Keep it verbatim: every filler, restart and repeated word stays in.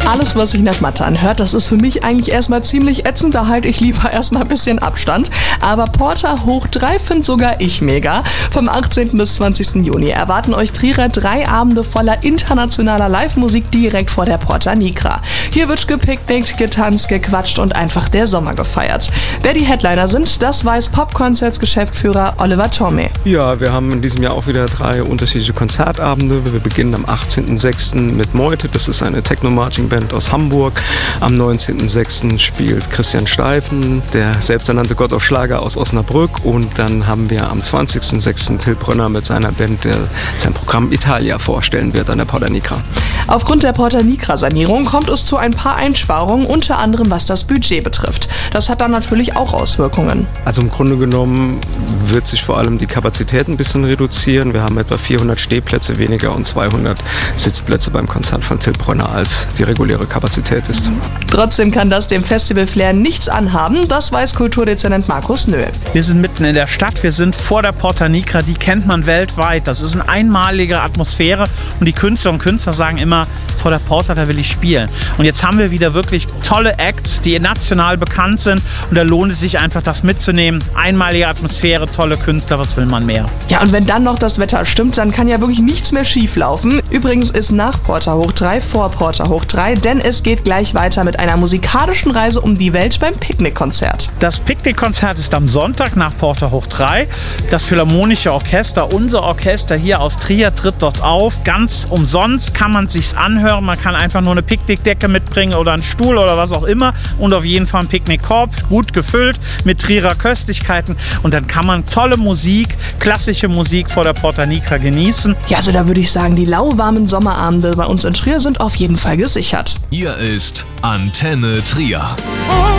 Alles, was sich nach Mathe anhört, das ist für mich eigentlich erstmal ziemlich ätzend. Da halte ich lieber erstmal ein bisschen Abstand. Aber Porta hoch drei finde sogar ich mega. Vom achtzehnten bis zwanzigsten Juni erwarten euch Trierer drei Abende voller internationaler Live-Musik direkt vor der Porta Nigra. Hier wird gepicknickt, getanzt, gequatscht und einfach der Sommer gefeiert. Wer die Headliner sind, das weiß Popconcerts-Geschäftsführer Oliver Torme. Ja, wir haben in diesem Jahr auch wieder drei unterschiedliche Konzertabende. Wir beginnen am achtzehnten sechsten mit Meute. Das ist eine Techno-Marching-Band aus Hamburg. Am neunzehnten sechsten spielt Christian Steifen, der selbsternannte Gott auf Schlager aus Osnabrück. Und dann haben wir am zwanzigsten sechsten Till Brönner mit seiner Band, der sein Programm Italia vorstellen wird an der Porta Nigra. Aufgrund der Porta Nigra-Sanierung kommt es zu ein paar Einsparungen, unter anderem was das Budget betrifft. Das hat dann natürlich auch Auswirkungen. Also im Grunde genommen wird sich vor allem die Kapazität ein bisschen reduzieren. Wir haben etwa vierhundert Stehplätze weniger und zweihundert Sitzplätze beim Konzert von Till Brönner, als die reguläre Kapazität ist. Trotzdem kann das dem Festival-Flair nichts anhaben, das weiß Kulturdezernent Markus Nöhl. Wir sind mitten in der Stadt, wir sind vor der Porta Nigra, die kennt man weltweit. Das ist eine einmalige Atmosphäre und die Künstler und Künstler sagen immer, vor der Porta, da will ich spielen. Und jetzt haben wir wieder wirklich tolle Acts, die national bekannt sind und da lohnt es sich einfach, das mitzunehmen. Einmalige Atmosphäre, tolle Künstler, was will man mehr? Ja, und wenn dann noch das Wetter stimmt, dann kann ja wirklich nichts mehr schief laufen. Übrigens ist nach Porta hoch drei vor Porta hoch drei, denn es geht gleich weiter mit einer musikalischen Reise um die Welt beim Picknickkonzert. Das Picknickkonzert ist am Sonntag nach Porta hoch drei. Das Philharmonische Orchester, unser Orchester hier aus Trier, tritt dort auf. Ganz umsonst kann man es sich anhören. Man kann einfach nur eine Picknickdecke mitbringen oder einen Stuhl oder was auch immer und auf jeden Fall einen Picknickkorb, gut gefüllt mit Trierer Köstlichkeiten und dann kann man tolle Musik, klassische Musik vor der Porta Nigra genießen. Ja, also da würde ich sagen, die lauwarmen Sommerabende bei uns in Trier sind auf jeden Fall gesichert. Hier ist Antenne Trier.